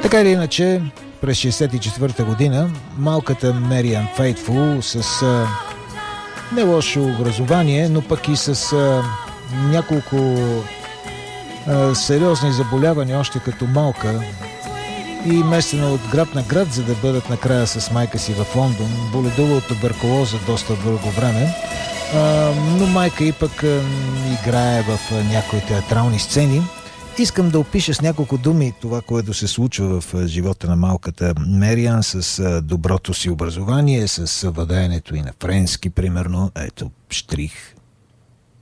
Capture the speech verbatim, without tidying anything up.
Така или иначе, през шейсет и четвърта година малката Мериан Фейтфул с а, не лошо образование, но пък и с а, няколко а, сериозни заболявания още като малка и местена от град на град, за да бъдат накрая с майка си в Лондон. Боледува от туберкулоза доста дълго време, а, но майка и пък а, играе в а, някои театрални сцени. Искам да опиша с няколко думи това, което се случва в живота на малката Мериан с доброто си образование, с владеенето и на френски, примерно. Ето, штрих.